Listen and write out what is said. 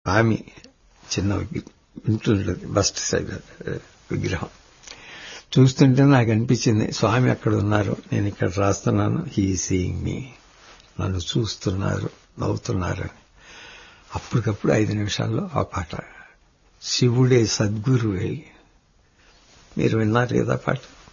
స్వామి చిన్న వింటుండదు bust side విగ్రహం చూస్తుంటే నాకు అనిపించింది స్వామి అక్కడ ఉన్నారు, నేను ఇక్కడ రాస్తున్నాను, హీ సీయింగ్ మీ, నన్ను చూస్తున్నారు, నవ్వుతున్నారు. అప్పటికప్పుడు 5 నిమిషాల్లో ఆ పాట శివుడే సద్గురువే. మీరు విన్నారు కదా పాట?